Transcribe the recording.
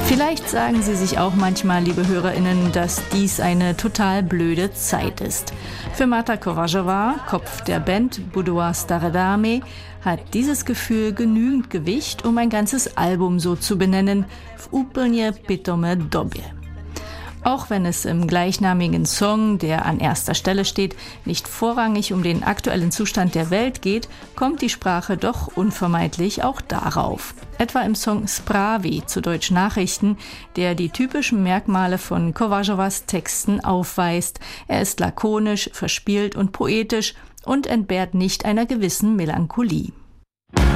Vielleicht sagen Sie sich auch manchmal, liebe HörerInnen, dass dies eine total blöde Zeit ist. Für Marta Kovařová, Kopf der Band Boudoir Staré Dámy, hat dieses Gefühl genügend Gewicht, um ein ganzes Album so zu benennen, v úplně pitome době. Auch wenn es im gleichnamigen Song, der an erster Stelle steht, nicht vorrangig um den aktuellen Zustand der Welt geht, kommt die Sprache doch unvermeidlich auch darauf. Etwa im Song Zprávy, zu Deutsch Nachrichten, der die typischen Merkmale von Kovařovás Texten aufweist. Er ist lakonisch, verspielt und poetisch und entbehrt nicht einer gewissen Melancholie.